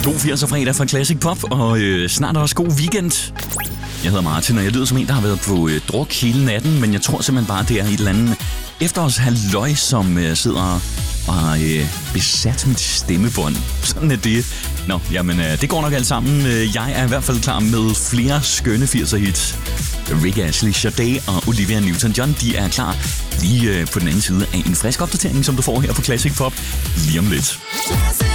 God 80'er fredag fra Classic Pop, og snart også god weekend. Jeg hedder Martin, og jeg lyder som en, der har været på druk hele natten, men jeg tror simpelthen bare, det er et eller andet efterårs halløj, som sidder og har besat mit stemmebånd. Sådan er det. Nå, jamen, det går nok alt sammen. Jeg er i hvert fald klar med flere skønne 80'er hits. Rick Astley, Sade og Olivia Newton-John, de er klar lige på den anden side af en frisk opdatering, som du får her på Classic Pop lige om lidt.